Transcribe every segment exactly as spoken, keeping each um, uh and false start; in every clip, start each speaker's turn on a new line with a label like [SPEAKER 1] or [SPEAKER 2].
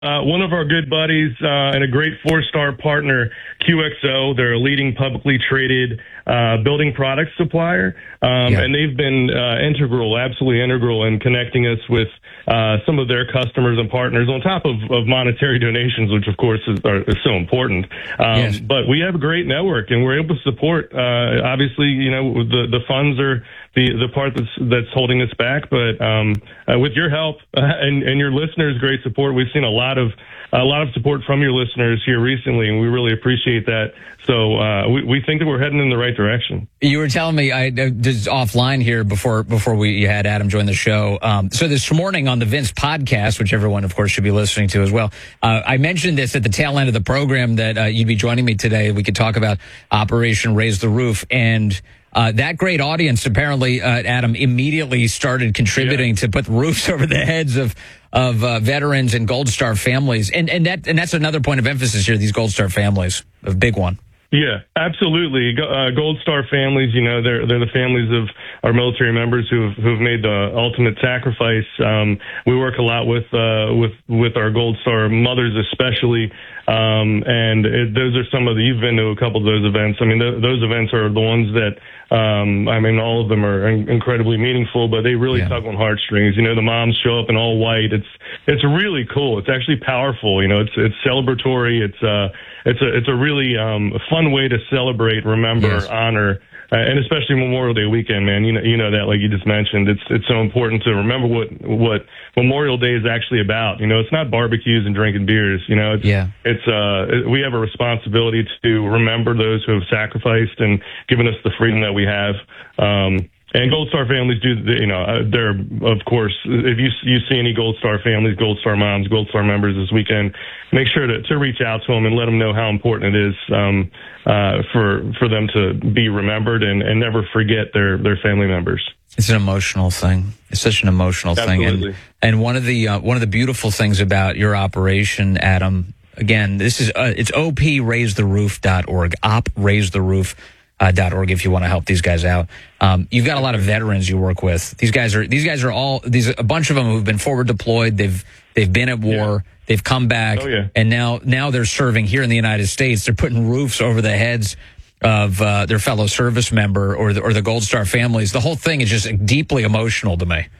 [SPEAKER 1] Uh, one of our good buddies uh, and a great four-star partner, Q X O. They're a leading publicly traded uh, building products supplier, um,
[SPEAKER 2] yeah.
[SPEAKER 1] and they've been uh, integral, absolutely integral in connecting us with uh, some of their customers and partners on top of, of monetary donations, which, of course, is, are, is so important. Um,
[SPEAKER 2] yes.
[SPEAKER 1] But we have a great network, and we're able to support, uh, obviously, you know, the, the funds are the, the part that's, that's holding us back. But um, uh, with your help uh, and, and your listeners' great support, we've seen a lot of a lot of support from your listeners here recently, and we really appreciate that. So uh, we, we think that we're heading in the right direction.
[SPEAKER 2] You were telling me, I just offline here before before we you had Adam join the show. Um, so this morning on the Vince podcast, which everyone, of course, should be listening to as well, uh, I mentioned this at the tail end of the program that uh, you'd be joining me today. We could talk about Operation Raise the Roof. And uh, that great audience, apparently, uh, Adam, immediately started contributing yeah. to put roofs over the heads of of uh, veterans and Gold Star families. And, and, that, and that's another point of emphasis here, these Gold Star families, a big one.
[SPEAKER 1] Yeah, absolutely. Uh, Gold Star families, you know, they're they're the families of our military members who've who've made the ultimate sacrifice. Um, we work a lot with uh, with with our Gold Star mothers, especially, um, and it, those are some of the. You've been to a couple of those events. I mean, th- those events are the ones that. Um, I mean, all of them are in- incredibly meaningful, but they really yeah. tug on heartstrings. You know, the moms show up in all white. It's it's really cool. It's actually powerful. You know, it's it's celebratory. It's uh it's a it's a really um, fun way to celebrate, remember, yes. honor. Uh, and especially Memorial Day weekend, man. You know, you know that, like you just mentioned, it's it's so important to remember what what Memorial Day is actually about. You know, it's not barbecues and drinking beers. You know, it's
[SPEAKER 2] yeah.
[SPEAKER 1] it's uh we have a responsibility to remember those who have sacrificed and given us the freedom that we have. Um, And Gold Star families do, you know, uh, they're, of course, if you you see any Gold Star families, Gold Star moms, Gold Star members this weekend, make sure to, to reach out to them and let them know how important it is um, uh, for for them to be remembered and, and never forget their, their family members.
[SPEAKER 2] It's an emotional thing. It's such an emotional
[SPEAKER 1] Absolutely.
[SPEAKER 2] thing. And, and one of the uh, one of the beautiful things about your operation, Adam, again, this is uh, it's O P raise the roof dot org, op raise the roof. Uh, dot org if you want to help these guys out. Um, you've got a lot of veterans you work with. These guys are these guys are all these a bunch of them who've been forward deployed. They've they've been at war. Yeah. They've come back,
[SPEAKER 1] oh, yeah.
[SPEAKER 2] and now now they're serving here in the United States. They're putting roofs over the heads of uh, their fellow service member or the, or the Gold Star families. The whole thing is just deeply emotional to me.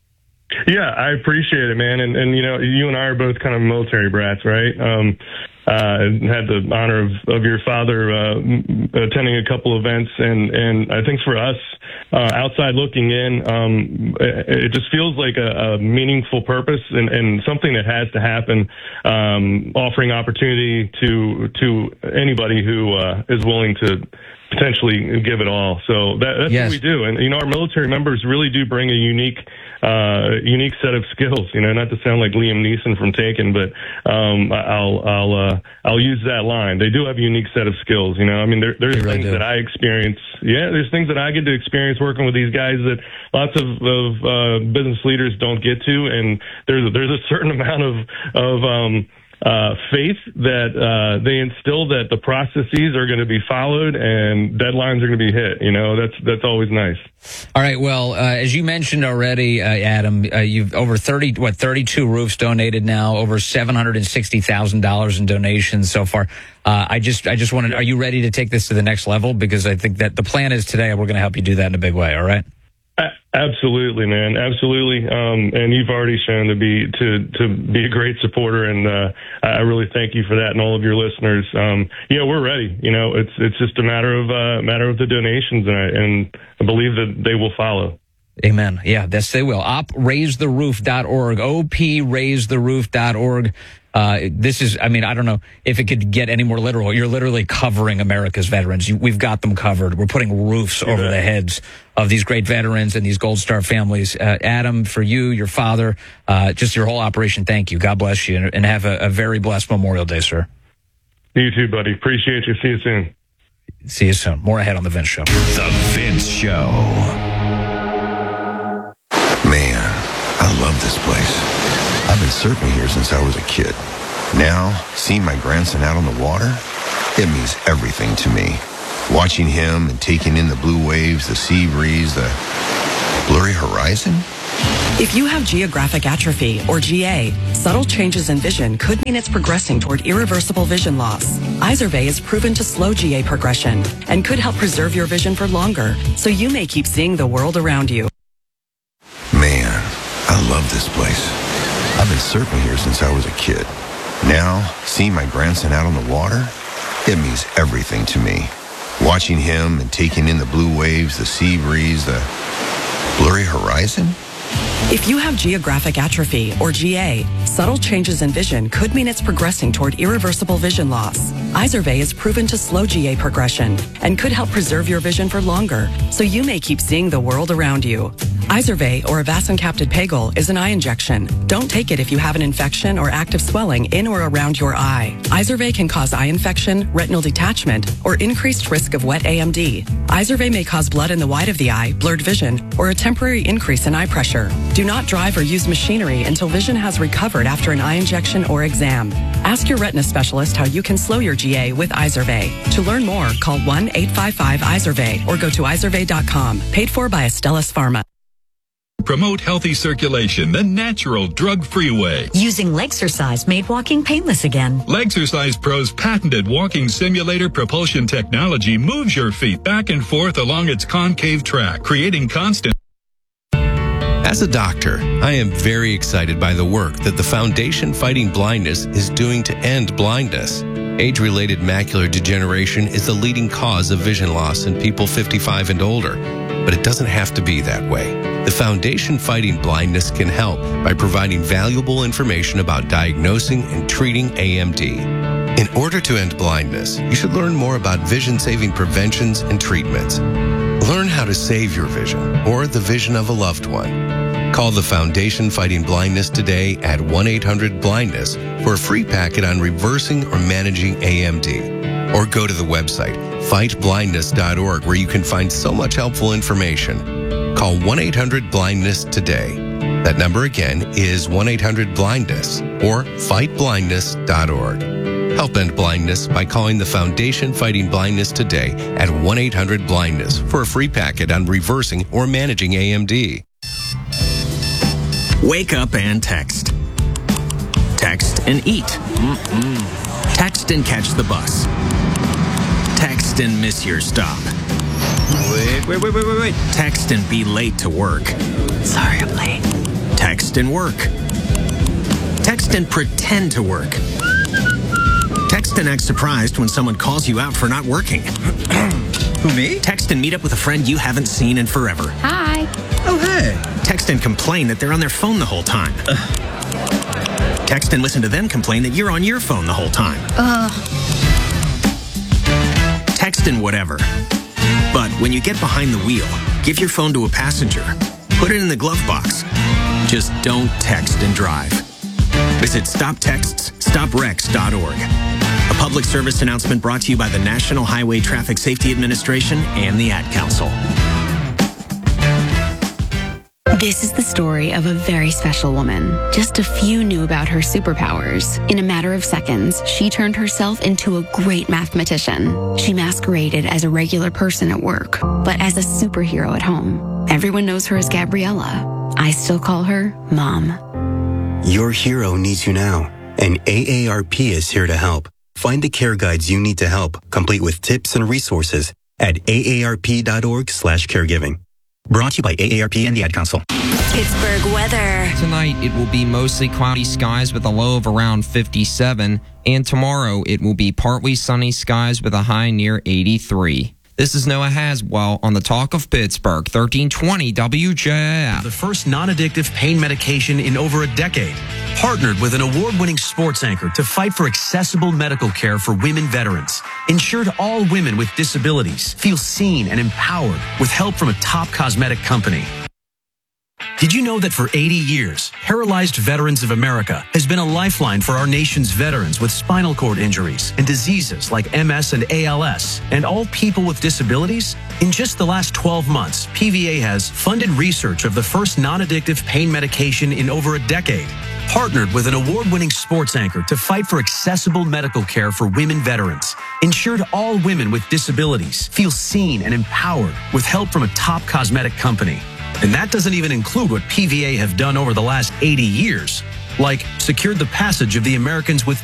[SPEAKER 1] Yeah, I appreciate it, man. And and you know, you and I are both kind of military brats, right? Um, Uh, had the honor of, of your father uh, attending a couple events, and, and I think for us, uh, outside looking in, um, it, it just feels like a, a meaningful purpose and, and something that has to happen, um, offering opportunity to to anybody who uh, is willing to potentially give it all. So that, that's
[SPEAKER 2] yes.
[SPEAKER 1] what we do. And, you know, our military members really do bring a unique, uh, unique set of skills, you know, not to sound like Liam Neeson from Taken, but, um, I'll, I'll, uh, I'll use that line. They do have a unique set of skills, you know, I mean, there, there's really things do. that I experience. Yeah. There's things that I get to experience working with these guys that lots of, of, uh, business leaders don't get to. And there's, there's a certain amount of, of, um, Uh, faith that uh, they instill that the processes are going to be followed and deadlines are going to be hit. You know, that's that's always nice.
[SPEAKER 2] All right. Well, uh, as you mentioned already, uh, Adam, uh, you've over thirty, what, thirty-two roofs donated now, over seven hundred and sixty thousand dollars in donations so far. Uh, I just, I just wanted. Are you ready to take this to the next level? Because I think that the plan is today we're going to help you do that in a big way. All right.
[SPEAKER 1] Absolutely, man. Absolutely. Um, and you've already shown to be to to be a great supporter, and uh, I really thank you for that, and all of your listeners. Um, you know, we're ready. You know, it's it's just a matter of uh, matter of the donations, and I, and I believe that they will follow.
[SPEAKER 2] Amen. Yeah, yes, they will. op raise the roof dot org, O P raise the roof dot org. Uh, this is, I mean, I don't know if it could get any more literal. You're literally covering America's veterans. You, we've got them covered. We're putting roofs
[SPEAKER 1] You
[SPEAKER 2] over
[SPEAKER 1] bet.
[SPEAKER 2] the heads of these great veterans and these Gold Star families. Uh, Adam, for you, your father, uh, just your whole operation, thank you. God bless you, and, and have a, a very blessed Memorial Day, sir.
[SPEAKER 1] You too, buddy. Appreciate you. See you soon.
[SPEAKER 2] See you soon. More ahead on The Vince Show.
[SPEAKER 3] The Vince Show.
[SPEAKER 4] Man, I love this place. I've been surfing here since I was a kid. Now, seeing my grandson out on the water, it means everything to me. Watching him and taking in the blue waves, the sea breeze, the blurry horizon,
[SPEAKER 5] If you have geographic atrophy, or G A, subtle changes in vision could mean it's progressing toward irreversible vision loss. Izervay is proven to slow G A progression and could help preserve your vision for longer, so you may keep seeing the world around you.
[SPEAKER 4] Man, I love this place. I've been surfing here since I was a kid. Now, seeing my grandson out on the water, it means everything to me. Watching him and taking in the blue waves, the sea breeze, the blurry horizon.
[SPEAKER 5] If you have geographic atrophy, or G A, subtle changes in vision could mean it's progressing toward irreversible vision loss. Izervay is proven to slow G A progression and could help preserve your vision for longer, so you may keep seeing the world around you. Izervay, or avacincaptad pegol, is an eye injection. Don't take it if you have an infection or active swelling in or around your eye. Izervay can cause eye infection, retinal detachment, or increased risk of wet A M D. Izervay may cause blood in the white of the eye, blurred vision, or a temporary increase in eye pressure. Do not drive or use machinery until vision has recovered after an eye injection or exam. Ask your retina specialist how you can slow your G A with Izervay. To learn more, call one eight five five Izervay or go to izervay dot com. Paid for by Astellas Pharma.
[SPEAKER 6] Promote healthy circulation the natural, drug-free way.
[SPEAKER 7] Using Legsercise made walking painless again.
[SPEAKER 6] Legsercise Pro's patented walking simulator propulsion technology moves your feet back and forth along its concave track, creating constant.
[SPEAKER 8] As a doctor, I am very excited by the work that the Foundation Fighting Blindness is doing to end blindness. Age-related macular degeneration is the leading cause of vision loss in people fifty-five and older, but it doesn't have to be that way. The Foundation Fighting Blindness can help by providing valuable information about diagnosing and treating A M D. In order to end blindness, you should learn more about vision-saving preventions and treatments. Learn how to save your vision or the vision of a loved one. Call the Foundation Fighting Blindness today at one eight hundred blindness for a free packet on reversing or managing A M D. Or go to the website fight blindness dot org where you can find so much helpful information. Call one eight hundred blindness today. That number again is one eight hundred blindness or fight blindness dot org. Help end blindness by calling the Foundation Fighting Blindness today at one eight hundred blindness for a free packet on reversing or managing A M D.
[SPEAKER 9] Wake up and text. Text and eat. Mm-mm. Text and catch the bus. Text and miss your stop. Wait, wait, wait, wait, wait, wait. Text and be late to work.
[SPEAKER 7] Sorry, I'm late.
[SPEAKER 9] Text and work. Text and pretend to work. Text and act surprised when someone calls you out for not working.
[SPEAKER 10] Who, me?
[SPEAKER 9] Text and meet up with a friend you haven't seen in forever.
[SPEAKER 7] Hi.
[SPEAKER 10] Oh, hey.
[SPEAKER 9] Text and complain that they're on their phone the whole time. Ugh. Text and listen to them complain that you're on your phone the whole time.
[SPEAKER 7] Ugh.
[SPEAKER 9] Text and whatever. But when you get behind the wheel, give your phone to a passenger. Put it in the glove box. Just don't text and drive. Visit stop texts stop wrecks dot org. A public service announcement brought to you by the National Highway Traffic Safety Administration and the Ad Council.
[SPEAKER 11] This is the story of a very special woman. Just a few knew about her superpowers. In a matter of seconds, she turned herself into a great mathematician. She masqueraded as a regular person at work, but as a superhero at home. Everyone knows her as Gabriella. I still call her Mom.
[SPEAKER 12] Your hero needs you now, and A A R P is here to help. Find the care guides you need to help, complete with tips and resources at A A R P dot org slash caregiving. Brought to you by A A R P and the Ad Council.
[SPEAKER 13] Pittsburgh weather.
[SPEAKER 14] Tonight, it will be mostly cloudy skies with a low of around fifty-seven. And tomorrow, it will be partly sunny skies with a high near eighty-three. This is Noah Haswell on the Talk of Pittsburgh, thirteen twenty W J F.
[SPEAKER 15] The first non-addictive pain medication in over a decade. Partnered with an award-winning sports anchor to fight for accessible medical care for women veterans. Ensured all women with disabilities feel seen and empowered with help from a top cosmetic company. Did you know that for eighty years, Paralyzed Veterans of America has been a lifeline for our nation's veterans with spinal cord injuries and diseases like M S and A L S, and all people with disabilities? In just the last twelve months, P V A has funded research of the first non-addictive pain medication in over a decade, partnered with an award-winning sports anchor to fight for accessible medical care for women veterans, ensured all women with disabilities feel seen and empowered with help from a top cosmetic company. And that doesn't even include what P V A have done over the last eighty years, like secured the passage of the Americans with